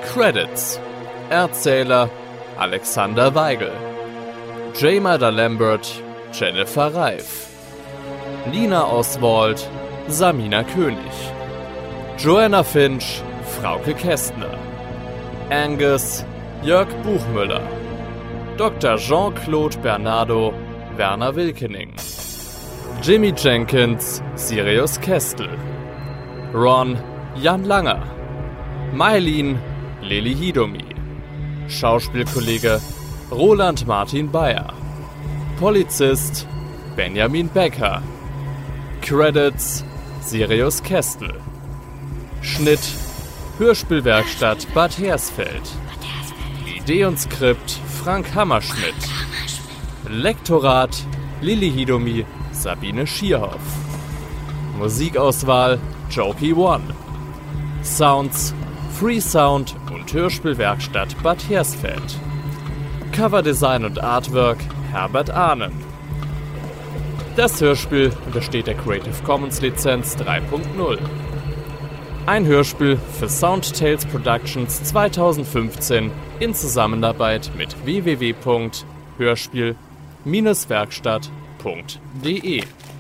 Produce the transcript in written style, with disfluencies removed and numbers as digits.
Credits: Erzähler Alexander Weigel, Jayma Lambert, Jennifer Reif, Nina Oswald, Samina König, Joanna Finch, Frauke Kästner, Angus, Jörg Buchmüller, Dr. Jean-Claude Bernardo, Werner Wilkening, Jimmy Jenkins, Sirius Kestel, Ron, Jan Langer, Maylin, Lili Hidomi, Schauspielkollege Roland Martin Bayer, Polizist Benjamin Becker, Credits Sirius Kestel, Schnitt Hörspielwerkstatt Bad Hersfeld, Idee und Skript Frank Hammerschmidt, Lektorat Lili Hidomi, Sabine Schierhoff, Musikauswahl Jokey One, Sounds Freesound und Hörspielwerkstatt Bad Hersfeld, Coverdesign und Artwork Herbert Ahnen. Das Hörspiel untersteht der Creative Commons Lizenz 3.0. Ein Hörspiel für Sound Tales Productions 2015 in Zusammenarbeit mit www.hörspiel-werkstatt.de